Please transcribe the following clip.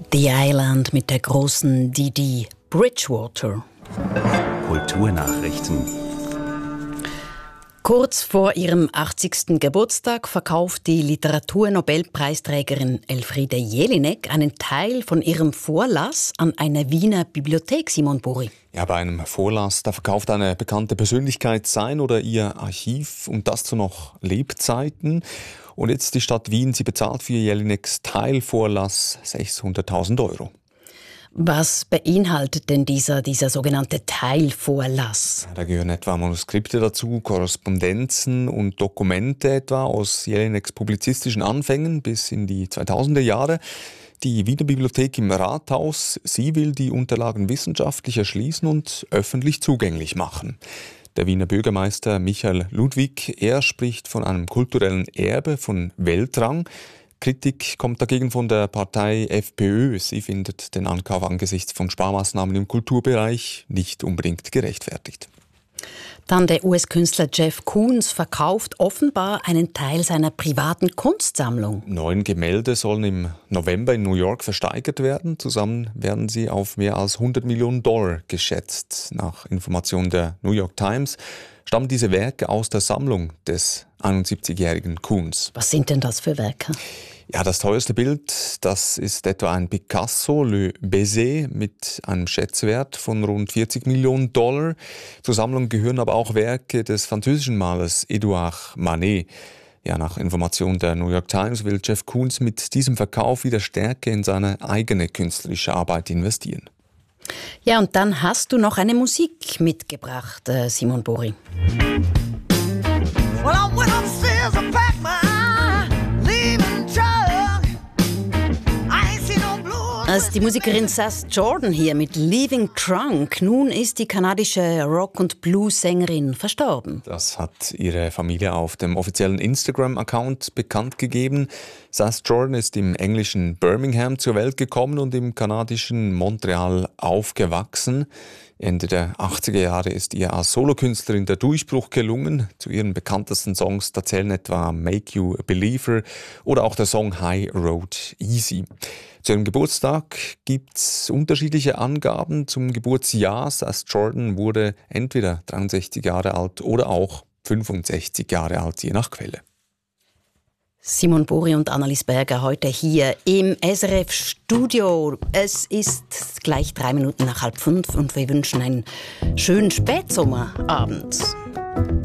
The Island mit der großen Didi Bridgewater. Kulturnachrichten. Kurz vor ihrem 80. Geburtstag verkauft die Literaturnobelpreisträgerin Elfriede Jelinek einen Teil von ihrem Vorlass an eine Wiener Bibliothek, Simon Buri. Ja, bei einem Vorlass, da verkauft eine bekannte Persönlichkeit sein oder ihr Archiv und das zu noch Lebzeiten. Und jetzt die Stadt Wien, sie bezahlt für Jelineks Teilvorlass 600.000 €. Was beinhaltet denn dieser sogenannte Teilvorlass? Da gehören etwa Manuskripte dazu, Korrespondenzen und Dokumente etwa aus Jelineks publizistischen Anfängen bis in die 2000er Jahre. Die Wiener Bibliothek im Rathaus, sie will die Unterlagen wissenschaftlich erschließen und öffentlich zugänglich machen. Der Wiener Bürgermeister Michael Ludwig, er spricht von einem kulturellen Erbe von Weltrang. Kritik kommt dagegen von der Partei FPÖ. Sie findet den Ankauf angesichts von Sparmaßnahmen im Kulturbereich nicht unbedingt gerechtfertigt. Dann der US-Künstler Jeff Koons verkauft offenbar einen Teil seiner privaten Kunstsammlung. 9 Gemälde sollen im November in New York versteigert werden. Zusammen werden sie auf mehr als $100 Millionen geschätzt. Nach Informationen der New York Times stammen diese Werke aus der Sammlung des 71-jährigen Koons. Was sind denn das für Werke? Ja, das teuerste Bild, das ist etwa ein Picasso, Le Baiser, mit einem Schätzwert von rund $40 Millionen. Zur Sammlung gehören aber auch Werke des französischen Malers Edouard Manet. Ja, nach Informationen der New York Times will Jeff Koons mit diesem Verkauf wieder stärker in seine eigene künstlerische Arbeit investieren. Ja, und dann hast du noch eine Musik mitgebracht, Simon Buri. Well, I went upstairs and packed my leaving truck. I ain't seen no blues. Das ist die Musikerin Sass Jordan hier mit Leaving Trunk. Nun ist die kanadische Rock- und Blues-Sängerin verstorben. Das hat ihre Familie auf dem offiziellen Instagram-Account bekannt gegeben. Sass Jordan ist im englischen Birmingham zur Welt gekommen und im kanadischen Montreal aufgewachsen. Ende der 80er Jahre ist ihr als Solokünstlerin der Durchbruch gelungen. Zu ihren bekanntesten Songs da zählen etwa Make You a Believer oder auch der Song High Road Easy. Zu ihrem Geburtstag gibt es unterschiedliche Angaben zum Geburtsjahr. Sass Jordan wurde entweder 63 Jahre alt oder auch 65 Jahre alt, je nach Quelle. Simon Buri und Annelies Berger heute hier im SRF-Studio. Es ist gleich 3 Minuten nach 4:30 und wir wünschen einen schönen Spätsommerabend.